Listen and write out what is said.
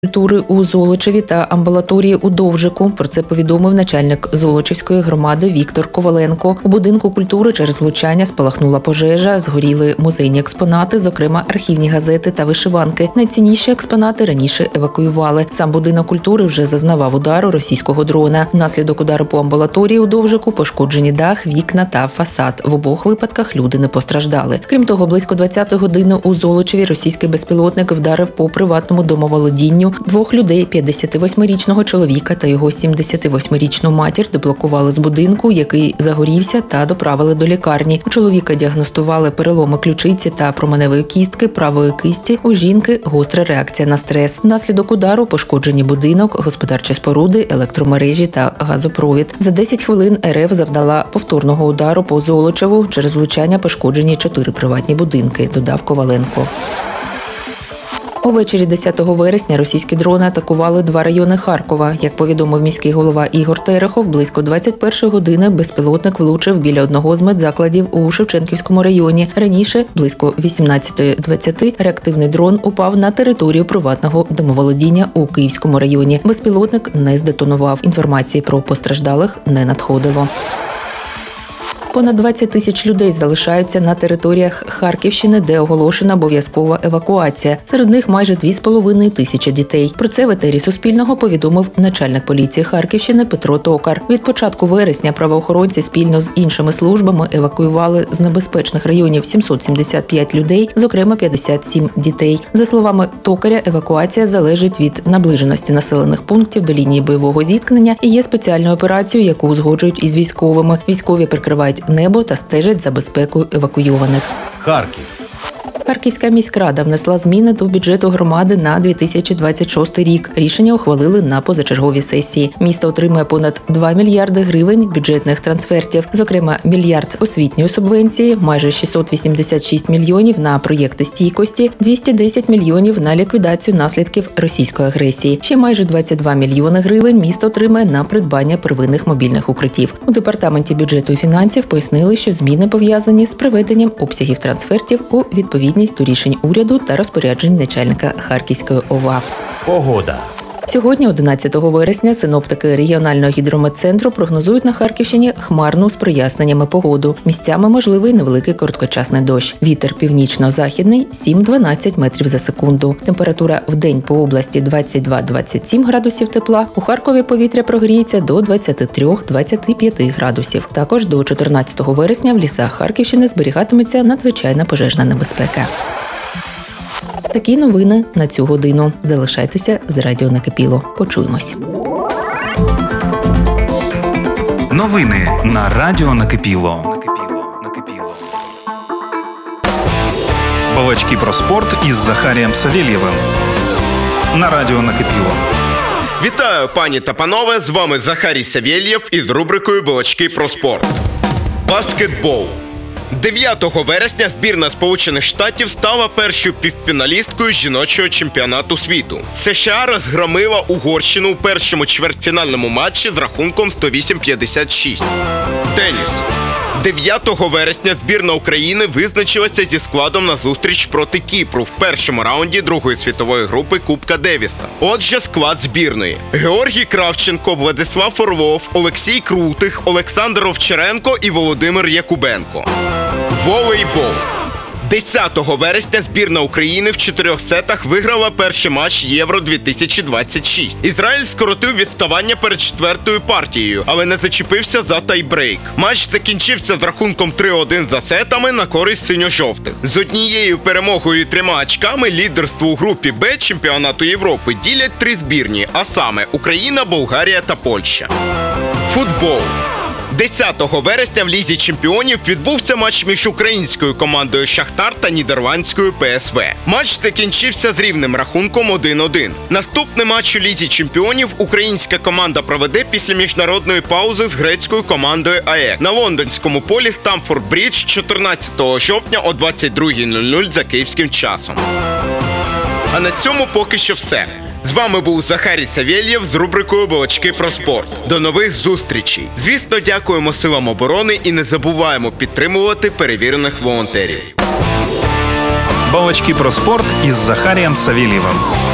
Культури у Золочеві та амбулаторії у Довжику. Про це повідомив начальник Золочівської громади Віктор Коваленко. У будинку культури через влучання спалахнула пожежа, згоріли музейні експонати, зокрема архівні газети та вишиванки. Найцінніші експонати раніше евакуювали. Сам будинок культури вже зазнавав удару російського дрона. Внаслідок удару по амбулаторії у Довжику пошкоджені дах, вікна та фасад. В обох випадках люди не постраждали. Крім того, близько 20-ї години у Золочеві російський безпілотник вдарив по приватному домоволодінню. Двох людей, 58-річного чоловіка та його 78-річну матір, деблокували з будинку, який загорівся, та доправили до лікарні. У чоловіка діагностували переломи ключиці та променевої кістки, правої кисті. У жінки гостра реакція на стрес. Внаслідок удару пошкоджені будинок, господарчі споруди, електромережі та газопровід. За 10 хвилин РФ завдала повторного удару по Золочеву. Через влучання пошкоджені 4 приватні будинки, додав Коваленко. Увечері 10 вересня російські дрони атакували 2 райони Харкова. Як повідомив міський голова Ігор Терехов, близько 21-ї години безпілотник влучив біля одного з медзакладів у Шевченківському районі. Раніше, близько 18:20, реактивний дрон упав на територію приватного домоволодіння у Київському районі. Безпілотник не здетонував. Інформації про постраждалих не надходило. Понад 20 тисяч людей залишаються на територіях Харківщини, де оголошена обов'язкова евакуація. Серед них майже 2,5 тисячі дітей. Про це в етері Суспільного повідомив начальник поліції Харківщини Петро Токар. Від початку вересня правоохоронці спільно з іншими службами евакуювали з небезпечних районів 775 людей, зокрема 57 дітей. За словами Токаря, евакуація залежить від наближеності населених пунктів до лінії бойового зіткнення і є спеціальною операцією, яку узгоджують із військовими. Військові прикривають небо та стежать за безпекою евакуйованих. Харків. Харківська міськрада внесла зміни до бюджету громади на 2026 рік. Рішення ухвалили на позачерговій сесії. Місто отримає понад 2 мільярди гривень бюджетних трансфертів. Зокрема, мільярд освітньої субвенції, майже 686 мільйонів на проєкти стійкості, 210 мільйонів на ліквідацію наслідків російської агресії. Ще майже 22 мільйони гривень місто отримає на придбання первинних мобільних укриттів. У департаменті бюджету і фінансів пояснили, що зміни пов'язані з приведенням обсягів трансфертів у відповідність до рішень уряду та розпоряджень начальника Харківської ОВА. Погода. Сьогодні, 11 вересня, синоптики регіонального гідрометцентру прогнозують на Харківщині хмарну з проясненнями погоду. Місцями можливий невеликий короткочасний дощ. Вітер північно-західний 7-12 метрів за секунду. Температура в день по області 22-27 градусів тепла. У Харкові повітря прогріється до 23-25 градусів. Також до 14 вересня в лісах Харківщини зберігатиметься надзвичайна пожежна небезпека. Такі новини на цю годину. Залишайтеся з Радіо Накипіло. Почуємось. Новини на Радіо Накипіло. Балачки про спорт із Захарієм Савєлєвим. На Радіо Накипіло. Вітаю, пані та панове! З вами Захарій Савєлєв із рубрикою «Балачки про спорт». Баскетбол. 9 вересня збірна Сполучених Штатів стала першою півфіналісткою жіночого чемпіонату світу. США розгромила Угорщину у першому чвертьфінальному матчі з рахунком 108-56. Теніс. 9 вересня збірна України визначилася зі складом на зустріч проти Кіпру в першому раунді Другої світової групи Кубка Девіса. Отже, склад збірної: Георгій Кравченко, Владислав Орлов, Олексій Крутих, Олександр Овчаренко і Володимир Якубенко. Волейбол. 10 вересня збірна України в 4 сетах виграла перший матч Євро-2026. Ізраїль скоротив відставання перед 4-ю партією, але не зачепився за тайбрейк. Матч закінчився з рахунком 3-1 за сетами на користь синьо-жовтих. З однією перемогою і 3 очками лідерство у групі Б чемпіонату Європи ділять 3 збірні, а саме Україна, Болгарія та Польща. Футбол. 10 вересня в Лізі чемпіонів відбувся матч між українською командою «Шахтар» та нідерландською ПСВ. Матч закінчився з рівним рахунком 1-1. Наступний матч у Лізі чемпіонів українська команда проведе після міжнародної паузи з грецькою командою АЕК на лондонському полі Стамфорд-Брідж 14 жовтня о 22:00 за київським часом. А на цьому поки що все. З вами був Захарій Савєлєв з рубрикою «Балачки про спорт». До нових зустрічей. Звісно, дякуємо силам оборони і не забуваємо підтримувати перевірених волонтерів. Балачки про спорт із Захарієм Савєлєвим.